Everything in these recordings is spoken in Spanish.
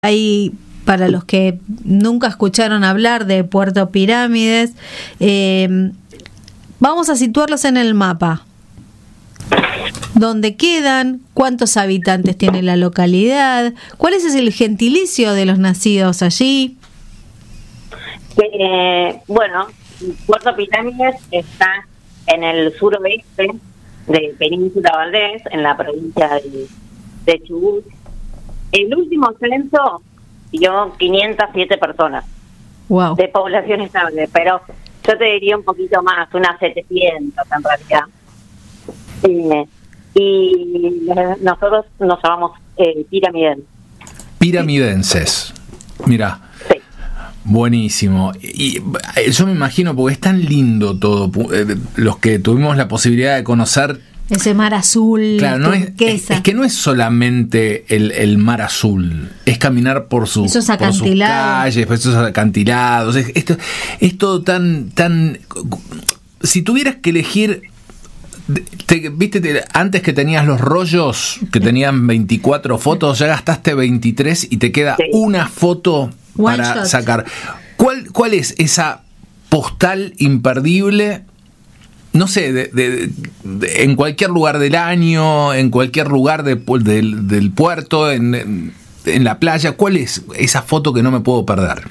Hay, para los que nunca escucharon hablar de Puerto Pirámides, vamos a situarlos en el mapa. ¿Dónde quedan? ¿Cuántos habitantes tiene la localidad? ¿Cuál es el gentilicio de los nacidos allí? Bueno, Puerto Pirámides está en el suroeste de Península Valdés, en la provincia de Chubut. El último censo dio 507 personas. Wow. De población estable, pero yo te diría un poquito más, unas 700 en realidad. Y nosotros nos llamamos piramidenses. Piramidenses, mirá. Sí. Buenísimo. Y yo me imagino, porque es tan lindo todo, los que tuvimos la posibilidad de conocer ese mar azul, claro, no es que no es solamente el mar azul, es caminar por sus calles, por esos acantilados, es todo tan si tuvieras que elegir, viste, antes que tenías los rollos que tenían 24 fotos, ya gastaste 23 y te queda una foto para sacar. ¿Cuál es esa postal imperdible? No sé, en cualquier lugar del año, en cualquier lugar del puerto, en la playa, ¿cuál es esa foto que no me puedo perder?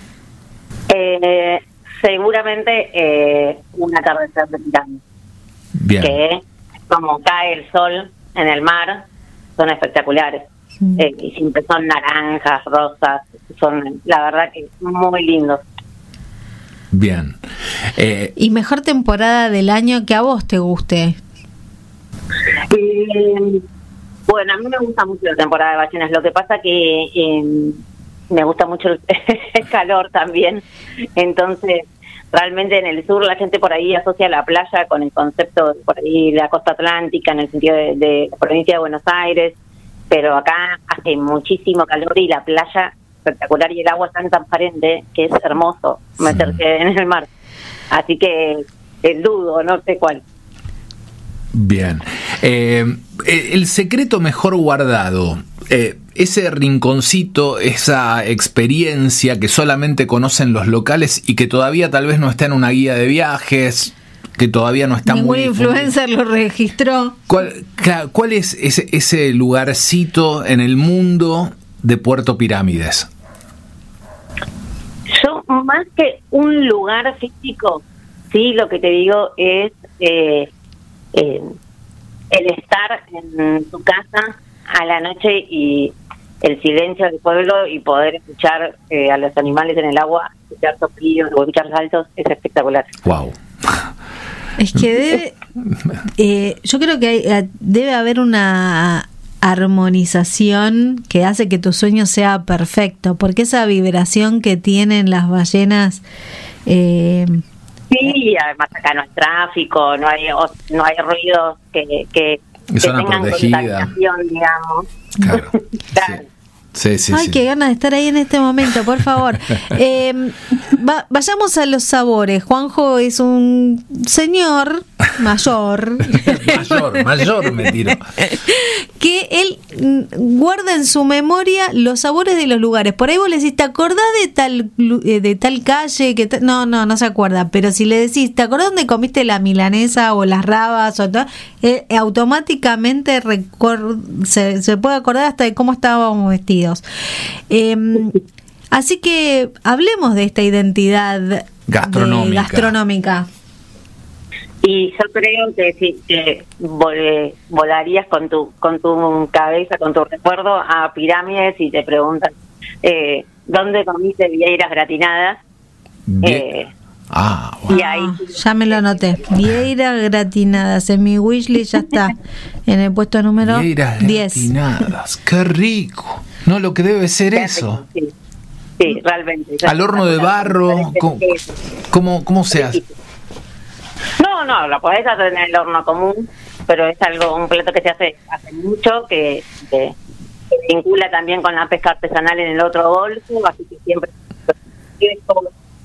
Seguramente un atardecer de pirámides. Bien. Que como cae el sol en el mar, son espectaculares. Y siempre son naranjas, rosas, son la verdad que muy lindos. Bien. ¿Y mejor temporada del año que a vos te guste? Bueno, a mí me gusta mucho la temporada de ballenas. Lo que pasa que me gusta mucho el calor también. Entonces, realmente en el sur la gente por ahí asocia la playa con el concepto de por ahí de la costa atlántica, en el sentido de la provincia de Buenos Aires. Pero acá hace muchísimo calor y la playa espectacular y el agua es tan transparente que es hermoso meterse en el mar. Así que dudo, no sé cuál. Bien. El secreto mejor guardado, ese rinconcito, esa experiencia que solamente conocen los locales y que todavía tal vez no está en una guía de viajes, que todavía no está ningún influencer lo registró. ¿Cuál es ese lugarcito en el mundo de Puerto Pirámides? Yo, más que un lugar físico, sí, lo que te digo es el estar en tu casa a la noche y el silencio del pueblo y poder escuchar a los animales en el agua, escuchar soplidos o escuchar saltos, es espectacular. Wow. Es que yo creo que debe haber una armonización que hace que tu sueño sea perfecto, porque esa vibración que tienen las ballenas... Sí, además acá no hay tráfico, no hay ruidos que zona tengan protegida, contaminación, digamos. Claro. Claro. Sí. Ay, qué ganas de estar ahí en este momento, por favor. Vayamos a los sabores. Juanjo es un señor mayor. mayor me tiro. Que él guarda en su memoria los sabores de los lugares. Por ahí vos le decís, ¿te acordás de tal calle? No se acuerda. Pero si le decís, ¿te acordás dónde comiste la milanesa o las rabas? O automáticamente se puede acordar hasta de cómo estábamos vestidos. Así que hablemos de esta identidad gastronómica. Y yo creo que si te volarías con tu cabeza, con tu recuerdo a Pirámides y te preguntan ¿dónde comiste vieiras gratinadas? Wow. Y ahí ya me lo anoté. Vieiras gratinadas en mi wishlist, ya está en el puesto número 10. Gratinadas, qué rico. No, lo que debe ser eso. Sí, realmente. Al horno de barro, ¿cómo se hace? No, lo podés hacer en el horno común, pero es un plato que se hace mucho, que vincula también con la pesca artesanal en el otro bolso, así que siempre...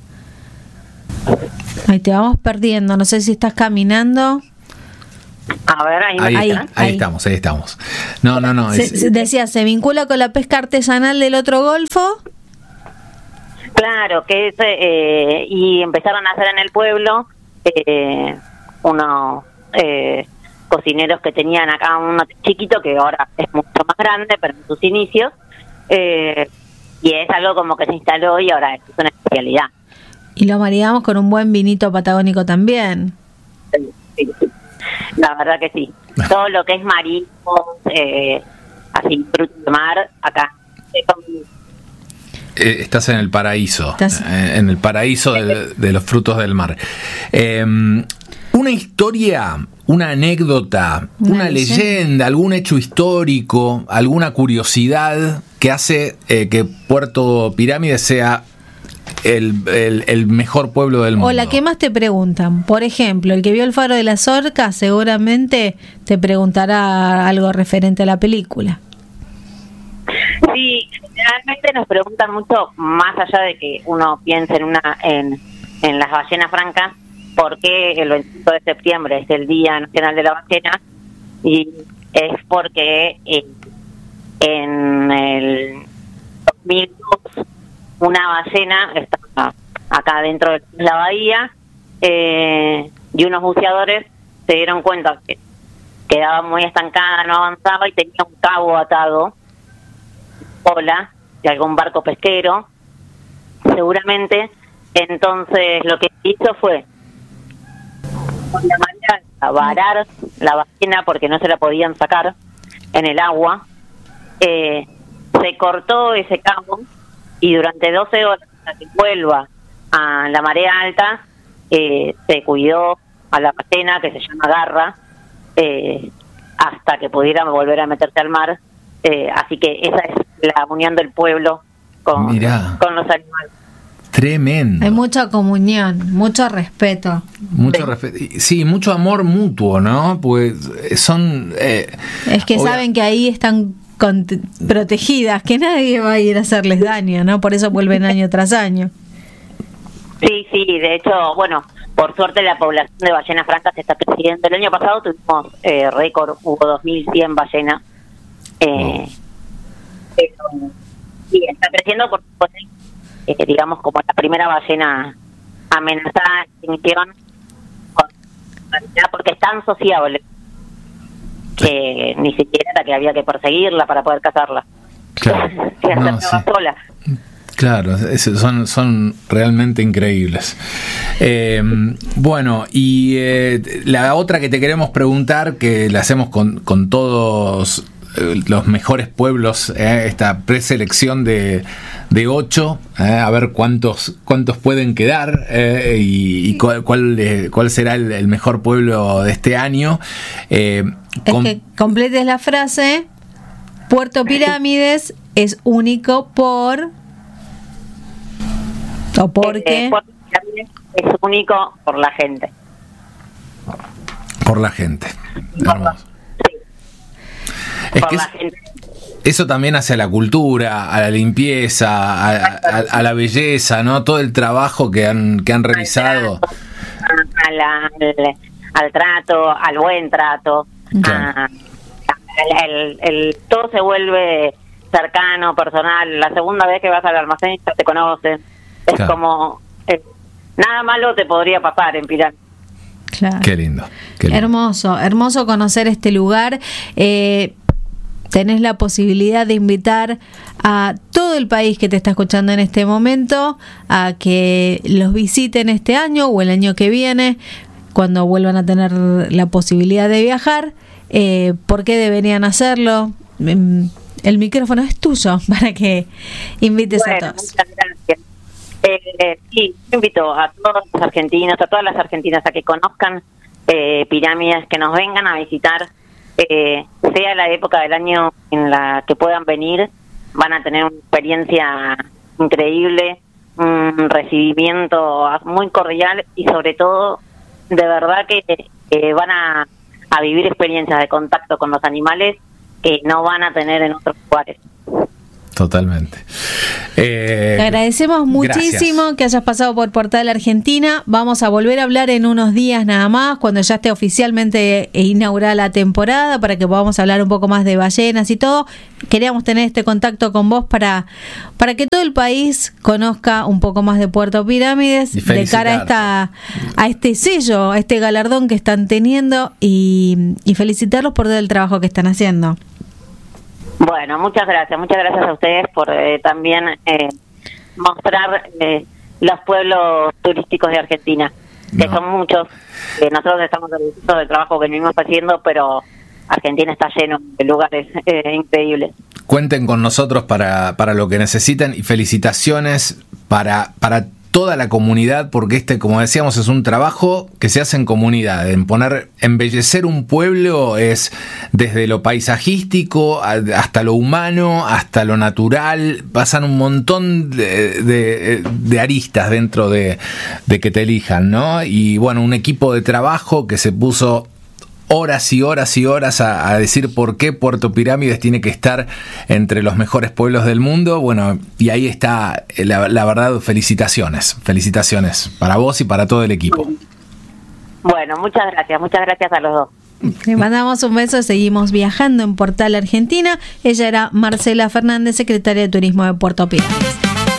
Ahí te vamos perdiendo, no sé si estás caminando. A ver, ahí estamos. No. Decía, ¿se vincula con la pesca artesanal del otro golfo? Claro, que es, y empezaron a hacer en el pueblo unos cocineros que tenían acá uno chiquito, que ahora es mucho más grande, pero en sus inicios, y es algo como que se instaló y ahora es una especialidad. Y lo maridamos con un buen vinito patagónico también. Sí. La verdad que sí. Todo lo que es mariscos, así, frutos de mar, acá. Estás en el paraíso, en el paraíso de los frutos del mar. Una historia, una anécdota, una leyenda, algún hecho histórico, alguna curiosidad que hace que Puerto Pirámides sea el mejor pueblo del mundo. O la que más te preguntan. Por ejemplo, el que vio el Faro de las Orcas seguramente te preguntará algo referente a la película. Sí, generalmente nos preguntan mucho, más allá de que uno piense en las ballenas francas, por qué el 25 de septiembre es el Día Nacional de la Ballena, y es porque en el 2002 una ballena estaba acá dentro de la bahía, y unos buceadores se dieron cuenta que quedaba muy estancada, no avanzaba y tenía un cabo atado, ola de algún barco pesquero, seguramente. Entonces lo que hizo fue, con la manera de varar la ballena porque no se la podían sacar en el agua, se cortó ese cabo y durante 12 horas hasta que vuelva a la marea alta, se cuidó a la ballena, que se llama garra, hasta que pudiera volver a meterse al mar. Así que esa es la unión del pueblo con los animales. Tremendo. Hay mucha comunión, mucho respeto. Sí, mucho amor mutuo, ¿no? Pues son... es que saben que ahí están protegidas, que nadie va a ir a hacerles daño, ¿no? Por eso vuelven año tras año. Sí, de hecho, bueno, por suerte la población de ballenas francas está creciendo. El año pasado tuvimos récord, hubo 2.100 ballenas. Sí, está creciendo porque digamos como la primera ballena amenazada en extinción, porque es tan sociable que ni siquiera era que había que perseguirla para poder cazarla. Claro. Sola. Claro, son realmente increíbles. Bueno, y la otra que te queremos preguntar, que la hacemos con todos los mejores pueblos, esta preselección de 8, a ver cuántos pueden quedar, y cuál será el mejor pueblo de este año. Que completes la frase. Puerto Pirámides es único porque Puerto Pirámides es único por la gente. Por la gente. Hermoso. Es que eso también hace a la cultura, a la limpieza, a la belleza, ¿no? Todo el trabajo que han realizado. Al trato, al buen trato. Claro. Todo se vuelve cercano, personal. La segunda vez que vas al almacén ya te conocen. Es claro. Como... nada malo te podría pasar en Pirámides. Claro. Qué lindo. Hermoso conocer este lugar. Tenés la posibilidad de invitar a todo el país que te está escuchando en este momento a que los visiten este año o el año que viene, cuando vuelvan a tener la posibilidad de viajar. ¿Por qué deberían hacerlo? El micrófono es tuyo para que invites a todos. Muchas gracias. Sí, invito a todos los argentinos, a todas las argentinas a que conozcan Pirámides, que nos vengan a visitar. Sea la época del año en la que puedan venir, van a tener una experiencia increíble, un recibimiento muy cordial y sobre todo, de verdad que van a vivir experiencias de contacto con los animales que no van a tener en otros lugares. Totalmente. Te agradecemos muchísimo gracias. Que hayas pasado por Portal Argentina. Vamos a volver a hablar en unos días nada más, cuando ya esté oficialmente inaugurada la temporada, para que podamos hablar un poco más de ballenas y todo. Queríamos tener este contacto con vos para que todo el país conozca un poco más de Puerto Pirámides de cara a este sello, a este galardón que están teniendo y felicitarlos por todo el trabajo que están haciendo. Bueno, muchas gracias a ustedes por también mostrar los pueblos turísticos de Argentina, que son muchos. Nosotros estamos orgullosos del trabajo que venimos haciendo, pero Argentina está lleno de lugares increíbles. Cuenten con nosotros para lo que necesiten y felicitaciones para toda la comunidad, porque como decíamos, es un trabajo que se hace en comunidad. Embellecer un pueblo es desde lo paisajístico hasta lo humano, hasta lo natural. Pasan un montón de aristas dentro de que te elijan, ¿no? Y bueno, un equipo de trabajo que se puso horas y horas y horas a decir por qué Puerto Pirámides tiene que estar entre los mejores pueblos del mundo. Bueno, y ahí está, la verdad, felicitaciones para vos y para todo el equipo. Bueno, muchas gracias a los dos. Le mandamos un beso, seguimos viajando en Portal Argentina. Ella era Marcela Fernández, secretaria de Turismo de Puerto Pirámides.